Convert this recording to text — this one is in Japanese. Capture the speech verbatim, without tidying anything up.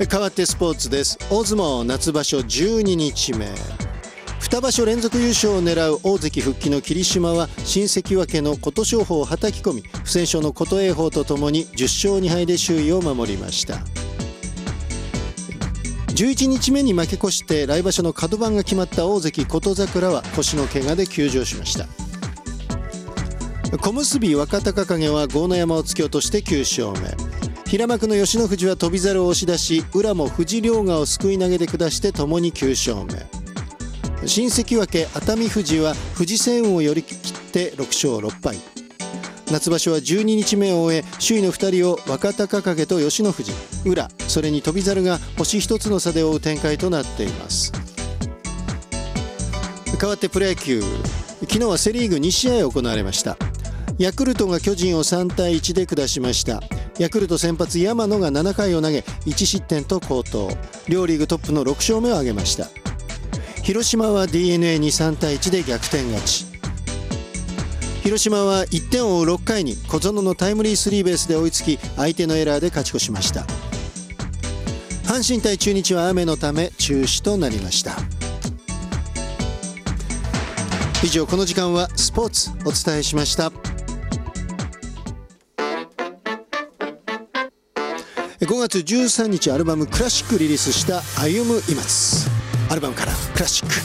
変わってスポーツです。大相撲夏場所じゅうににちめ、に場所連続優勝を狙う大関復帰の霧島は新関脇の琴勝峰をはたき込み、不戦勝の琴恵峰とともにじゅっしょうにはいで首位を守りました。じゅういちにちめに負け越して来場所の角番が決まった大関琴櫻は腰の怪我で休場しました。小結若隆景は豪ノ山を突き落としてきゅうしょうめ、平幕の吉野富士は翔猿を押し出し、宇良も藤良賀をすくい投げで下してともにきゅうしょうめ、新関脇熱海富士は藤青雲を寄り切ってろくしょうろっぱい。夏場所はじゅうににちめを終え、首位のふたりを若隆景と吉野富士、宇良、それに翔猿が星ひとつの差で追う展開となっています。変わってプロ野球、昨日はセ・リーグにしあい行われました。ヤクルトが巨人をさんたいいちで下しました。ヤクルト先発山野がななかいを投げいちしってんと好投、両リーグトップのろくしょうめを挙げました。広島は ディーエヌエー にさんたいいちで逆転勝ち。広島はいってんを追うろっかいに小園のタイムリースリーベースで追いつき、相手のエラーで勝ち越しました。阪神対中日は雨のため中止となりました。以上、この時間はスポーツお伝えしました。ごがつじゅうさんにちアルバムクラシックリリースした歩む今津、アルバムからクラシック。